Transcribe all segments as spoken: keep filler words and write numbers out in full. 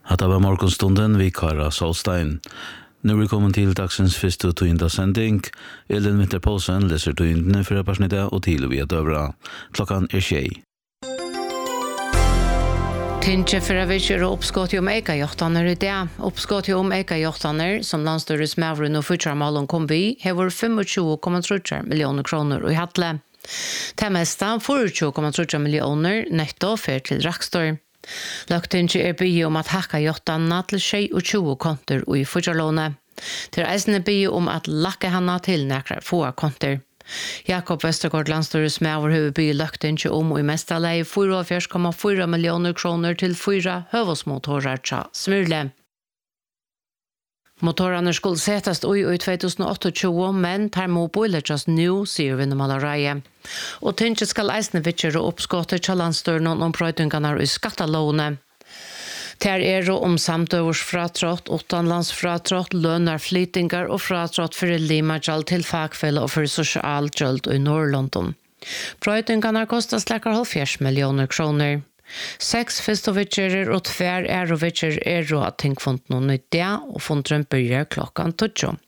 Hatta var morgonstunden vi Kara Solstein. Nu er vi kommet til dagsens første tøynda sending. Elin Vinterpolsen leser tøyndene fra Parsnittet og til via døvra. Klokkan er tjei. Tinche för att vi kör uppskott om Eika-hjortaner i det. Uppskott om Eika-hjortaner som landstyrets Mavren och Futjarmalen kom vi har tjugofem komma tre miljoner kronor i Hattle. Det mesta tjugofyra komma tre miljoner netto för till Rakstor. Löktinche är by om att hacka hjortarna till tjugo kontor i Futjarlåne. Till eisne by om att lacka henne till näkra få kontor. Jakob Westergaard landstyrets Mavren huvudby Löktinche om och i mesta lei fyra komma fyra miljoner kronor till fyra hövosmotorer till Smyrle. Motorerna skulle sättas i i tjugohundraåttiotvå, men tar mobiler nu, sier Vinnemalareie. Og Tinche skal eisne vitjere oppskottet til landstyrene om prøytingarna i skattalåne. Ter er om samtøvers fratrått, utanlandsfratrått, lønner, flytingar og fratrått for limagjald til fagfelle og for sosialgjald i Norrlondon. Prøytingarna kostar slakkar halvfjerds miljoner kroner. Seks festovitjerer og tver ærovitjer er råd at tingfundt noen i det, og fundren begynner klokkan tjugo.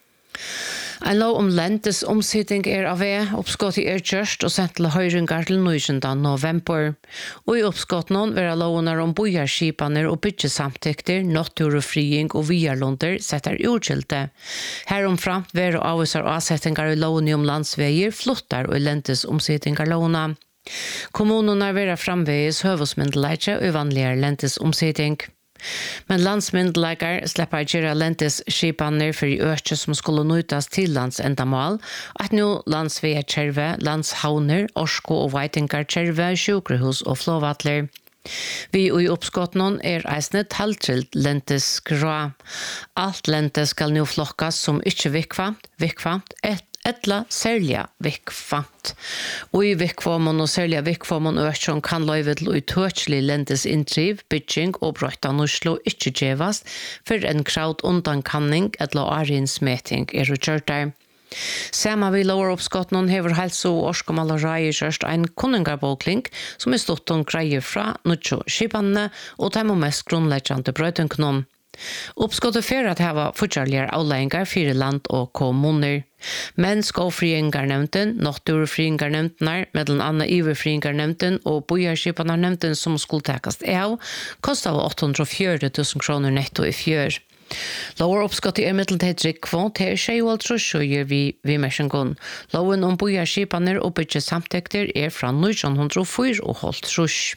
En lov om lentes omsitting er av e, oppskottet er kjørst og sendt til høyringar til nittonde november. Og i oppskottet noen vil lovene om bojarskipaner og byggjesamtikter, naturfriing og viarlunder setter utskilte. Heromframt vil avviser avsettingar i lovene om landsveier, flottar og lentes omsittingar lovene. Kommunerna vil framvegis høvosmyndelægje og vanligere lentes omsitting. Men landsmyndelæger slipper gjøre lentes skipaner for i øke som skulle nøytas til landsendamål, at nå landsveier kjerve, landshavner, orsko og veitingar kjerve, sjukrehus og flåvattler. Vi i oppskottene er eisne taltrilt lentes grå. Alt lentes skal nå flokkas som ikke vikvamt, vikvamt, et etla særliga vikvamt. Og i vikvamon og særliga vikvamon økjon kan løyve til utørslig lentes intriv, bygging og brøyta norslo ikke gjevast for en kraut undankanning etla arinsmeting er utgjørtar. Sama vi lower oppskott noen hever helse og orskomalareie kjørst en kunningarbåkling som er stått om greier fra nutjo skipanne og temo mest grunnleggjande brøytingknom. Oppskottet for at hava fortjalligere avleggingar fire land og kommuner. Men skovfriingarnemnden, naturfriingarnemndene, mellom annet iverfriingarnemnden og bojarskipanarnemnden som skulle takast av, kostet åtte hundre og fire tusen kroner netto i fjør. Lower oppskottet er middeltid rikvå til tjueåtte vi vi mesjengon. Loven om bojarskipaner og byggjesamtekter er fra nitton hundre og fire.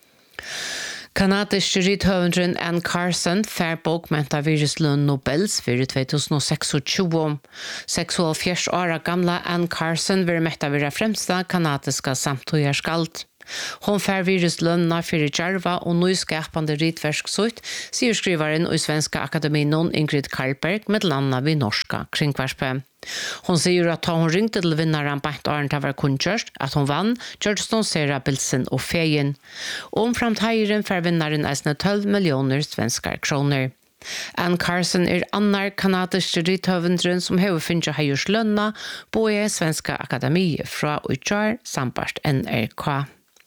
Kanadiske rithøvendren Ann Carson fær bokmenta viruslønn Nobels for tjugohundraseksogtjúgu. seksogfjørs åra gamla Ann Carson vil metta vira fremsta kanadiska samtøyarskald. Hon fær viruslønna for djarva og nyskapande ritverksut, sier skrivaren i Svenska Akademien Ingrid Karlberg med landa vid norska kringvarspe. Hon sier at da hun ringte til vinnaren bænt åren til å være kunnkjørst, at hun vann, gjørst hun sera bilsen og feien. Om framteiren fær vinnaren eisne tolv millioner svenskar kroner. Ann Carson er annar kanadisk rithøvendren som hever finnja heiers lønna, både Svenska Akademie fra utjar sambart N R K.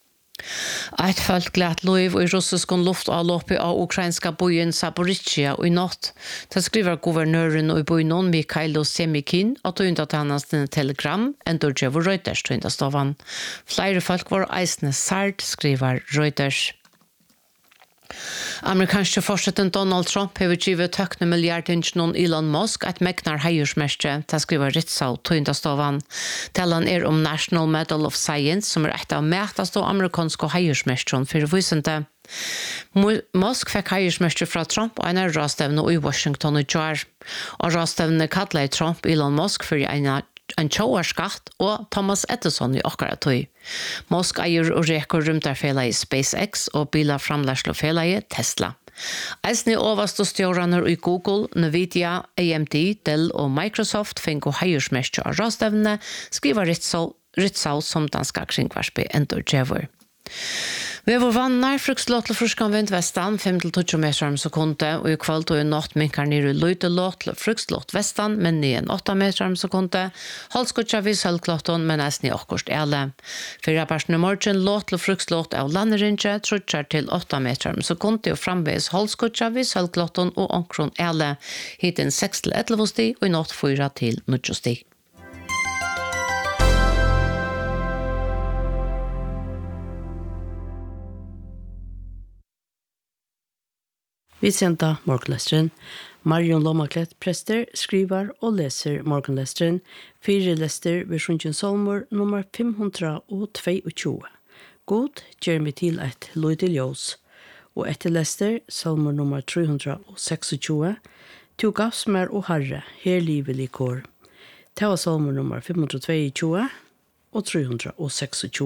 Eit folk glatt loiv i russiskon luftavloppi av ukrainska bojen Zaporizjzja i natt. Det skriver guvernøren i bojen Mikhailo Semikin at hun tatt hans telegram enn dørgjev Reuters tøyndastovan. Flere folk var eisne sart, skriver Reuters. Amerikanske forsetten Donald Trump har givet tøkne milliardingen Elon Musk et megnar heiersmerke, det skriver Ritzau tøyndastovan. Tellan er om National Medal of Science, som er et av mætast og amerikanske heiersmerken for visende. Musk fikk heiersmerke fra Trump og en av rastevne i Washington i jar. Og rastevne kallet Trump Elon Musk for en av en tjoarskatt og Thomas Edison i okkara tøy. Musk eier og reker rymdarfela i SpaceX og bilar framlærslofela i Tesla. Eisne overst og stjåraner i Google, Nvidia, A M D, Dell og Microsoft finner heiersmerke av rastevne, skriver Ritzau, Ritzau som danska kringvarspe endor djevor. Vi var vannar, fruktlåt til fruskan vind vestan, fem til tjugo meter om sekunde, og i kveld og i natt minkar nere i løytelåt til fruktlåt vestan, men ned en åtta meter om sekunde. Halskutja vid sølvklåton, men nesten i akkurst ele. Fyra personer morgen låt til fruktlåt av landerinje, trutjar til åtta meter om sekunde, og framveis halskutja vid sølvklåton og omkron ele. Hitten seks til elleve sti, og i natt fyra til nitjo sti. Vi senda morgenlesteren. Marion Lommaklet prester, skriver og leser morgenlesteren. Fire lester ved Sjunken Solmor nummer fem hundre tjueto. God gjør meg til et lyd til ljøs. Og etter lester, Solmor nummer tre hundre tjueseks. To gavs mer og herre, her livet i kår. Det var Solmor nummer fem hundre tjueto og tre hundre tjueseks.